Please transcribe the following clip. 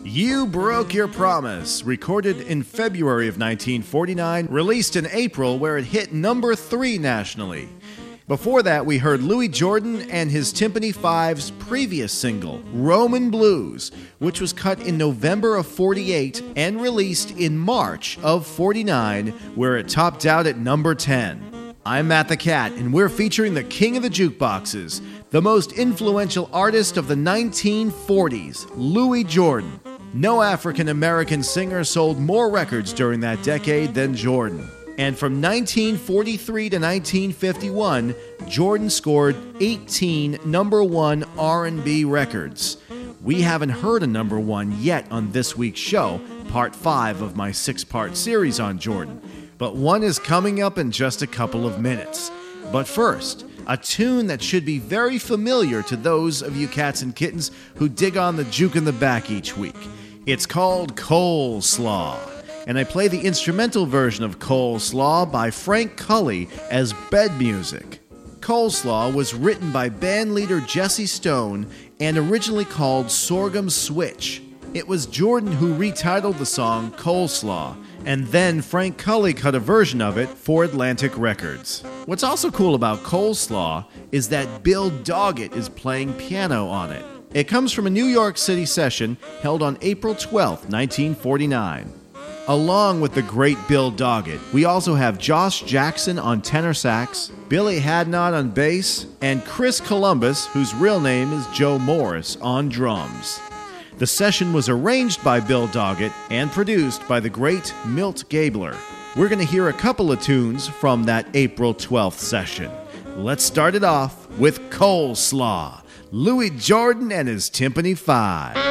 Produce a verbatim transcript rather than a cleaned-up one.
You Broke Your Promise, recorded in February of nineteen forty-nine, released in April where it hit number three nationally. Before that, we heard Louis Jordan and his Tympany Five's previous single, Roman Blues, which was cut in November of forty-eight and released in March of forty-nine, where it topped out at number ten. I'm Matt the Cat, and we're featuring the king of the jukeboxes, the most influential artist of the nineteen forties, Louis Jordan. No African-American singer sold more records during that decade than Jordan. And from nineteen forty-three to nineteen fifty-one, Jordan scored eighteen number one R and B records. We haven't heard a number one yet on this week's show, part five of my six-part series on Jordan. But one is coming up in just a couple of minutes. But first, a tune that should be very familiar to those of you cats and kittens who dig on the juke in the back each week. It's called Coleslaw, and I play the instrumental version of Coleslaw by Frank Cully as bed music. Coleslaw was written by bandleader Jesse Stone and originally called Sorghum Switch. It was Jordan who retitled the song Coleslaw, and then Frank Cully cut a version of it for Atlantic Records. What's also cool about Coleslaw is that Bill Doggett is playing piano on it. It comes from a New York City session held on April twelfth, nineteen forty-nine. Along with the great Bill Doggett, we also have Josh Jackson on tenor sax, Billy Hadnot on bass, and Chris Columbus, whose real name is Joe Morris, on drums. The session was arranged by Bill Doggett and produced by the great Milt Gabler. We're going to hear a couple of tunes from that April twelfth session. Let's start it off with Coleslaw, Louis Jordan and his Tympany Five.